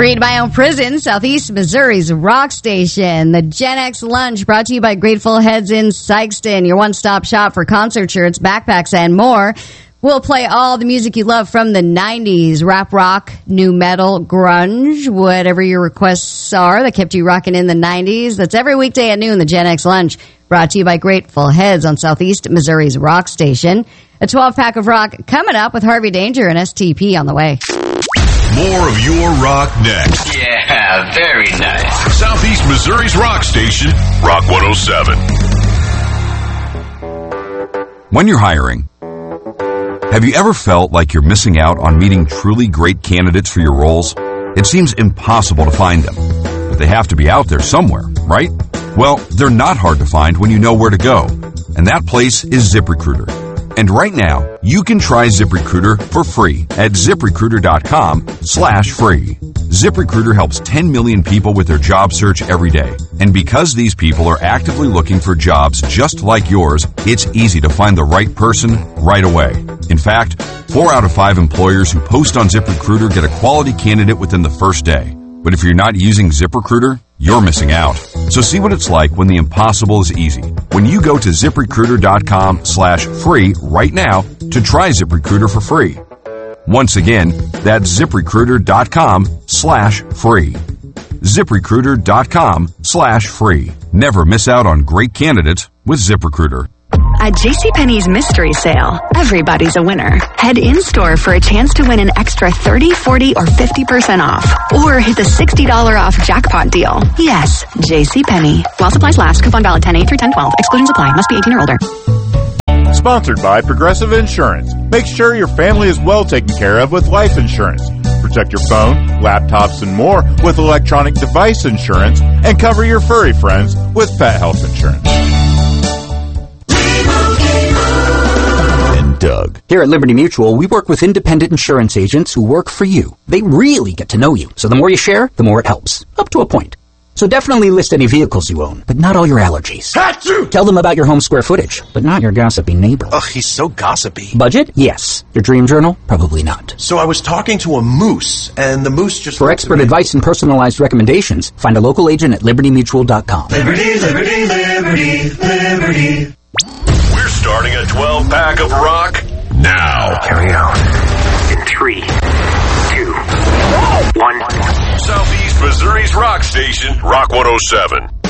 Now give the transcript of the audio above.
Created by Own Prison, Southeast Missouri's rock station. The Gen X Lunch brought to you by Grateful Heads in Sykeston, your one-stop shop for concert shirts, backpacks, and more. We'll play all the music you love from the 90s, rap, rock, new metal, grunge, whatever your requests are that kept you rocking in the 90s. That's every weekday at noon, the Gen X Lunch, brought to you by Grateful Heads on Southeast Missouri's rock station. A 12-pack of rock coming up with Harvey Danger and STP on the way. More of your rock next. Yeah, very nice. Southeast Missouri's rock station, Rock 107. When you're hiring, have you ever felt like you're missing out on meeting truly great candidates for your roles? It seems impossible to find them, but they have to be out there somewhere, right? Well, they're not hard to find when you know where to go, and that place is ZipRecruiter. And right now, you can try ZipRecruiter for free at ZipRecruiter.com/free. ZipRecruiter helps 10 million people with their job search every day. And because these people are actively looking for jobs just like yours, it's easy to find the right person right away. In fact, 4 out of 5 employers who post on ZipRecruiter get a quality candidate within the first day. But if you're not using ZipRecruiter, you're missing out. So see what it's like when the impossible is easy. When you go to ZipRecruiter.com/free right now to try ZipRecruiter for free. Once again, that's ZipRecruiter.com/free. ZipRecruiter.com/free. Never miss out on great candidates with ZipRecruiter. At JCPenney's Mystery Sale, everybody's a winner. Head in-store for a chance to win an extra 30, 40, or 50% off. Or hit the $60 off jackpot deal. Yes, JCPenney. While supplies last, coupon valid 10/8 through 10/12. Exclusions apply. Must be 18 or older. Sponsored by Progressive Insurance. Make sure your family is well taken care of with life insurance. Protect your phone, laptops, and more with electronic device insurance. And cover your furry friends with pet health insurance. Doug. Here at Liberty Mutual, we work with independent insurance agents who work for you. They really get to know you, so the more you share, the more it helps. Up to a point. So definitely list any vehicles you own, but not all your allergies. Achoo! Tell them about your home square footage, but not your gossipy neighbor. Ugh, he's so gossipy. Budget? Yes. Your dream journal? Probably not. So I was talking to a moose, and the moose just... For expert advice and personalized recommendations, find a local agent at libertymutual.com. Liberty, liberty, liberty, liberty. We're starting a 12-pack of rock now. Carry out. In 3, 2, 1. Southeast Missouri's rock station, Rock 107.